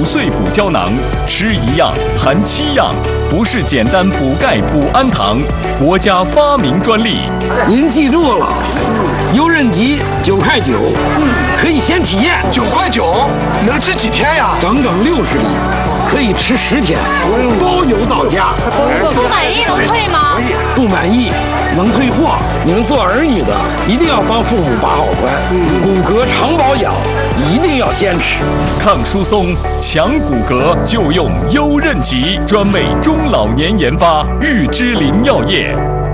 碎补胶囊，吃1样含7样，不是简单补钙补氨糖，国家发明专利。 您记住了，优韧吉9.9块，可以先体验。 9.9块，能吃几天呀？ 整整60粒，可以吃10天，包邮到家。 不满意能退吗？ 不满意能退货。你们做儿女的一定要帮父母把好关，骨骼常保养一定要坚持。 抗疏松、强骨骼就用优韧吉，专为中老年研发，玉芝林药业。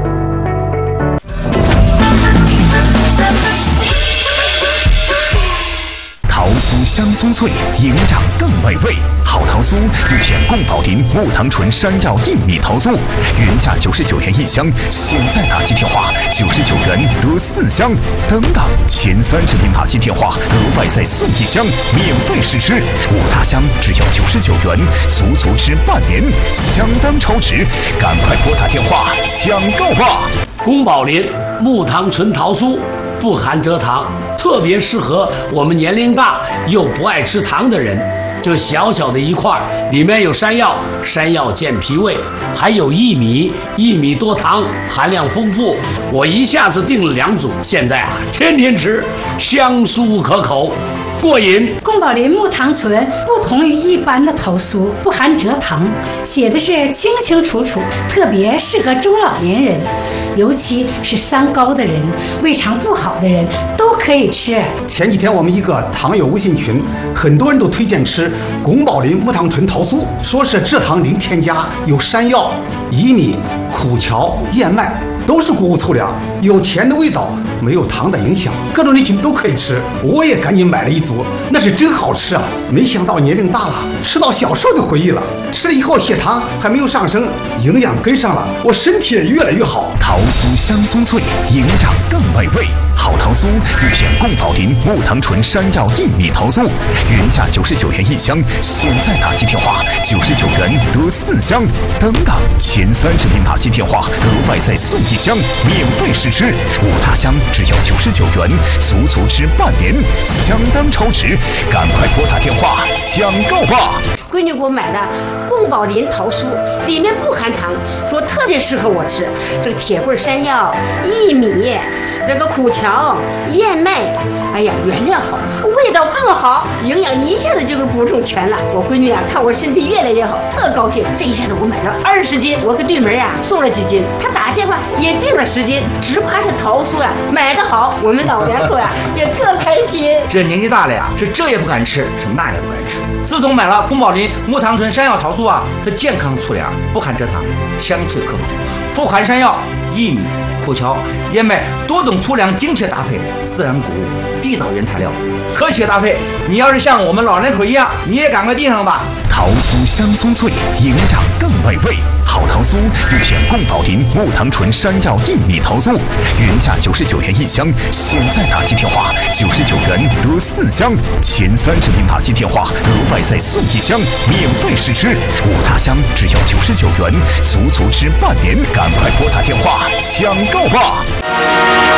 桃酥香酥脆，营养更美味。好桃酥就选宫保林木糖醇山药薏米桃酥，原价99元1箱，现在打击电话99元得4箱，等等前30名打击电话额外再送1箱，免费试吃。5大箱只要99元，足吃半年，相当超值，赶快拨打电话抢购吧！ 宫保林木糖醇桃酥不含蔗糖，特别适合我们年龄大又不爱吃糖的人。这小小的一块，里面有山药，山药健脾胃，还有薏米，薏米多糖，含量丰富。我一下子订了2组，现在天天吃，香酥可口，过瘾。 宫保林木糖醇不同于一般的桃酥，不含蔗糖，写的是清清楚楚，特别适合中老年人，尤其是三高的人、胃肠不好的人都可以吃。 前几天我们一个糖友微信群，很多人都推荐吃宫保林木糖醇桃酥，说是蔗糖零添加，有山药、薏米、苦荞、燕麦，都是谷物粗粮，有甜的味道，没有糖的影响，各种人群都可以吃。我也赶紧买了1组，那是真好吃啊！没想到年龄大了，吃到小时候的回忆了。吃了以后血糖还没有上升，营养跟上了，我身体也越来越好。 桃酥香酥脆，营养更美味。好桃酥就选宫保林木糖醇山药薏米桃酥，原价99元1箱，现在打击电话99元得4箱，等等前30名打击电话额外再送1箱，免费试吃。5大箱只要99元，足吃半年，相当超值，赶快拨打电话抢购吧！ 闺女给我买的宫保林桃酥，里面不含糖，说特别适合我吃。这个铁棍山药、薏米，这个苦荞、燕麦，哎呀，原料好，味道更好，营养一下子就给补充全了。我闺女啊，看我身体越来越好，特高兴。这一下子我买了20斤，我给对门啊送了几斤，她打电话也订了10斤，只怕这桃酥呀买得好，我们老两口呀也特开心。 这年纪大了呀，是这也不敢吃，是那也不敢吃。自从买了宫保林木糖醇山药桃酥啊，是健康粗粮，不含蔗糖，香脆可口，富含山药、薏米、苦荞、燕麦多种粗粮精确搭配，自然谷物，地道原材料，科学搭配。你要是像我们老人口一样，你也赶快订上吧。 桃酥香酥脆，营养更美味。好桃酥就选宫保林木糖醇山药薏米桃酥，原价99元1箱，现在打击电话99元得4箱，前30名打击电话额外再送1箱，免费试吃。5大箱只要99元，足吃半年，赶快拨打电话抢购吧！